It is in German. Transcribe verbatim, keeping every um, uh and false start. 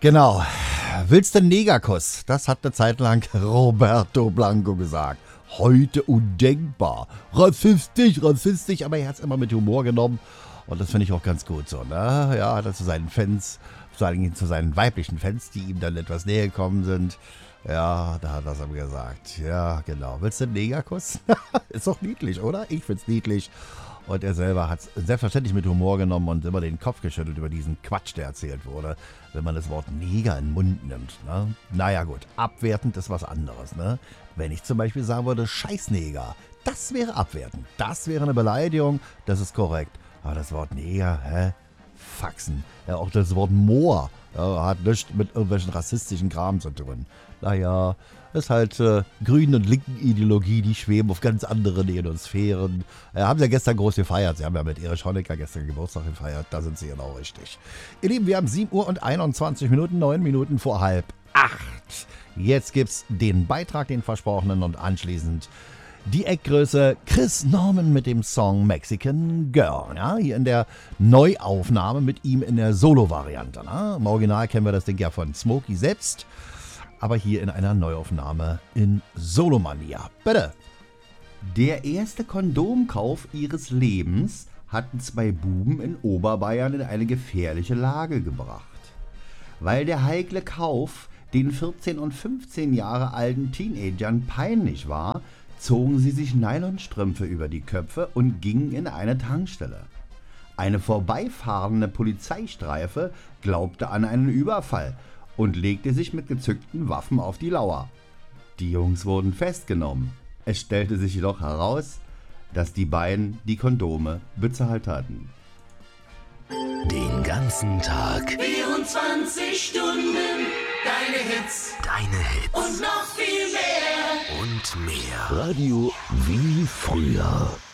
Genau. Willst du einen Negerkuss? Das hat eine Zeit lang Roberto Blanco gesagt. Heute undenkbar. Rassistisch, rassistisch, aber er hat es immer mit Humor genommen. Und das finde ich auch ganz gut so, ne? Ja, hat er zu seinen Fans, vor allen Dingen zu seinen weiblichen Fans, die ihm dann etwas näher gekommen sind. Ja, da hat er es aber gesagt. Ja, genau. Willst du einen Negerkuss? Ist doch niedlich, oder? Ich find's niedlich. Und er selber hat es selbstverständlich mit Humor genommen und immer den Kopf geschüttelt über diesen Quatsch, der erzählt wurde, wenn man das Wort Neger in den Mund nimmt. Ne? Naja gut, abwertend ist was anderes. Ne? Wenn ich zum Beispiel sagen würde, Scheißneger, das wäre abwertend. Das wäre eine Beleidigung, das ist korrekt. Aber das Wort Neger, hä? Faxen. Ja, auch das Wort Moor ja, hat nichts mit irgendwelchen rassistischen Kram zu tun. Naja, ist halt äh, grünen und linken Ideologie, die schweben auf ganz anderen Ionosphären. Äh, haben sie ja gestern groß gefeiert. Sie haben ja mit Erich Honecker gestern Geburtstag gefeiert. Da sind sie genau richtig. Ihr Lieben, wir haben sieben Uhr und einundzwanzig Minuten, neun Minuten vor halb acht. Jetzt gibt's den Beitrag, den versprochenen, und anschließend die Eckgröße Chris Norman mit dem Song Mexican Girl. Ja, hier in der Neuaufnahme mit ihm in der Solo-Variante. Ne? Im Original kennen wir das Ding ja von Smokey selbst. Aber hier in einer Neuaufnahme in Solomania. Bitte. Der erste Kondomkauf ihres Lebens hatten zwei Buben in Oberbayern in eine gefährliche Lage gebracht. Weil der heikle Kauf den vierzehn- und fünfzehn Jahre alten Teenagern peinlich war, zogen sie sich Nylonstrümpfe über die Köpfe und gingen in eine Tankstelle. Eine vorbeifahrende Polizeistreife glaubte an einen Überfall und legte sich mit gezückten Waffen auf die Lauer. Die Jungs wurden festgenommen. Es stellte sich jedoch heraus, dass die beiden die Kondome bezahlt hatten. Den ganzen Tag. vierundzwanzig Stunden. Deine Hits. Deine Hits. Und noch viel mehr. Und mehr. Radio wie früher.